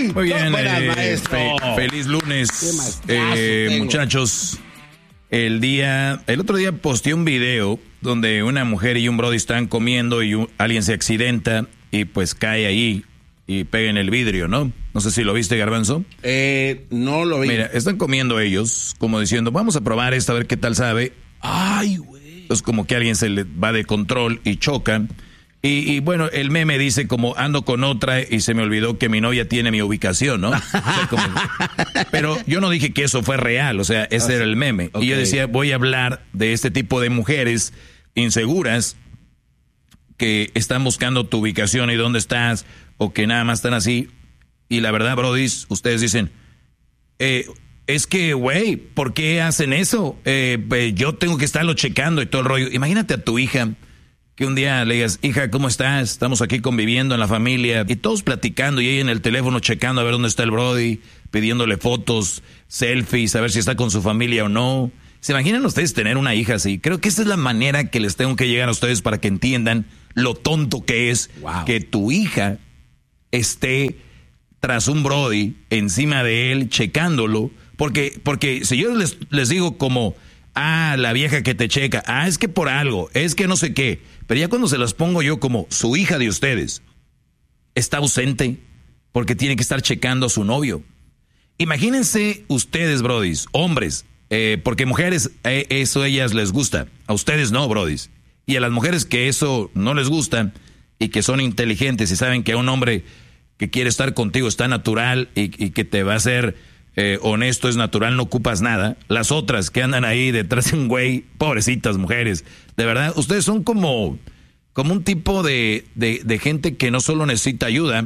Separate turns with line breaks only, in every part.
Muy bien,
maestro.
Feliz lunes, muchachos. El otro día posteé un video donde una mujer y un brody están comiendo y alguien se accidenta y pues cae ahí y pega en el vidrio, ¿no? No sé si lo viste, Garbanzo.
No lo vi.
Mira, están comiendo ellos como diciendo, vamos a probar esto a ver qué tal sabe.
Ay, güey.
Entonces como que alguien se le va de control y choca. Y bueno, el meme dice como ando con otra y se me olvidó que mi novia tiene mi ubicación, ¿no? O sea, pero yo no dije que eso fue real, o sea, ese era el meme. Okay. Y yo decía, voy a hablar de este tipo de mujeres inseguras que están buscando tu ubicación y dónde estás, o que nada más están así. Y la verdad, brodis, ustedes dicen, es que, güey, ¿por qué hacen eso? Yo tengo que estarlo checando y todo el rollo. Imagínate a tu hija, que un día le digas, hija, ¿cómo estás? Estamos aquí conviviendo en la familia y todos platicando y ella en el teléfono checando a ver dónde está el brody, pidiéndole fotos, selfies, a ver si está con su familia o no. ¿Se imaginan ustedes tener una hija así? Creo que esa es la manera que les tengo que llegar a ustedes para que entiendan lo tonto que es que tu hija esté tras un brody, encima de él, checándolo. Porque si yo les digo como, la vieja que te checa, es que por algo, es que no sé qué. Pero ya cuando se las pongo yo como su hija de ustedes, está ausente porque tiene que estar checando a su novio. Imagínense ustedes, brodis, hombres, porque mujeres, eso a ellas les gusta. A ustedes no, brodis. Y a las mujeres que eso no les gusta y que son inteligentes y saben que a un hombre que quiere estar contigo está natural y que te va a ser honesto, es natural, no ocupas nada. Las otras que andan ahí detrás de un güey, pobrecitas mujeres. De verdad, ustedes son como un tipo de gente que no solo necesita ayuda.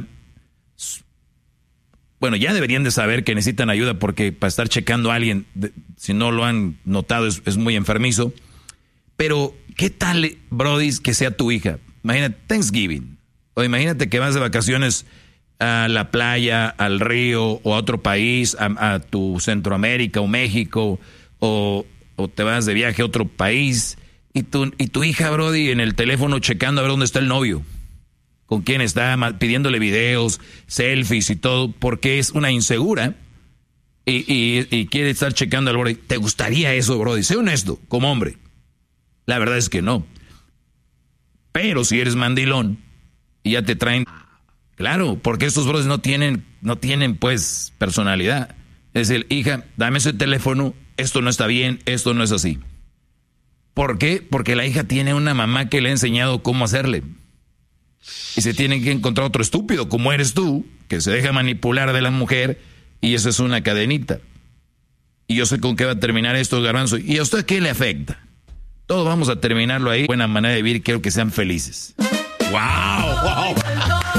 Bueno, ya deberían de saber que necesitan ayuda porque para estar checando a alguien, si no lo han notado, es muy enfermizo. Pero, ¿qué tal, brodis, que sea tu hija? Imagínate Thanksgiving. O imagínate que vas de vacaciones a la playa, al río, o a otro país, a tu Centroamérica o México, o te vas de viaje a otro país, y tu hija, brody, en el teléfono checando a ver dónde está el novio, con quién está, pidiéndole videos, selfies y todo, porque es una insegura y quiere estar checando al brody. ¿Te gustaría eso, brody? Sé honesto, como hombre. La verdad es que no. Pero si eres mandilón y ya te traen... Claro, porque estos brothers no tienen pues personalidad. Es decir, hija, dame ese teléfono, esto no está bien, esto no es así. ¿Por qué? Porque la hija tiene una mamá que le ha enseñado cómo hacerle. Y se tiene que encontrar otro estúpido como eres tú, que se deja manipular de la mujer, y eso es una cadenita. Y yo sé con qué va a terminar esto, Garbanzo. ¿Y a usted qué le afecta? Todos vamos a terminarlo ahí. Buena manera de vivir, quiero que sean felices.
¡Wow!